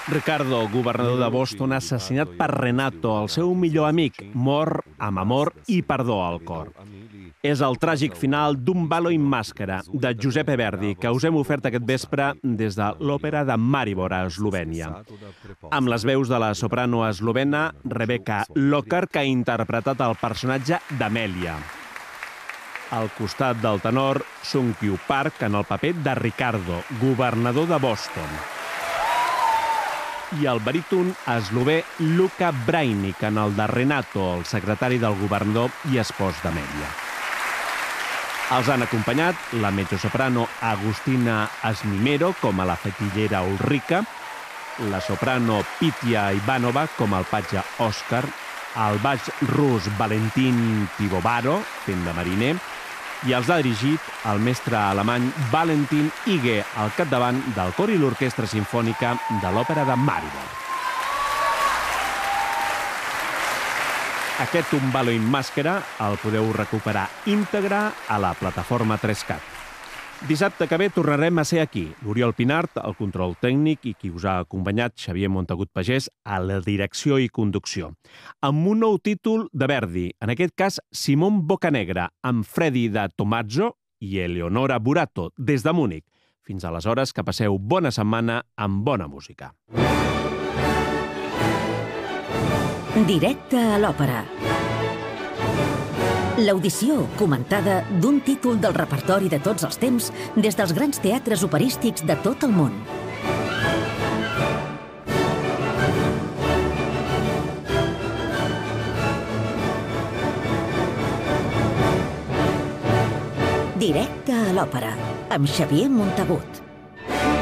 Ricardo, governador de Boston, assassinat per Renato, el seu millor amic, mor amb amor i perdó al cor. És el tràgic final d'Un ballo in maschera, de Giuseppe Verdi, que us hem ofert aquest vespre des de l'òpera de Maribor, a Eslovènia. Amb les veus de la soprano eslovena Rebecca Locker, que ha interpretat el personatge d'Amèlia. Al costat del tenor, Sung-Kyu Park, en el paper de Ricardo, governador de Boston. I el baríton eslové Luka Brainic, en el de Renato, el secretari del governador i espòs d'Amèlia. Els han acompanyat la mezzosoprano Agustina Asmimero com a la fetillera Ulrica, la soprano Pitya Ivanova com el patge Òscar, el baix rus Valentin Pivovaro, fent de mariner, i els ha dirigit el mestre alemany Valentin Ige, al capdavant del cor i l'orquestra simfònica de l'òpera de Maribor. Aquest Un ballo in maschera el podeu recuperar íntegre a la plataforma 3CAT. Dissabte que ve tornarem a ser aquí. L'Oriol Pinart, el control tècnic, i qui us ha acompanyat, Xavier Montagut Pagès, a la direcció i conducció. Amb un nou títol de Verdi, en aquest cas Simón Boccanegra, amb Freddy de Tommaso i Eleonora Burato, des de Múnich. Fins aleshores, que passeu bona setmana amb bona música. Directe a l'òpera. L'audició comentada d'un títol del repertori de tots els temps des dels grans teatres operístics de tot el món. Directe a l'òpera, amb Xavier Montagut.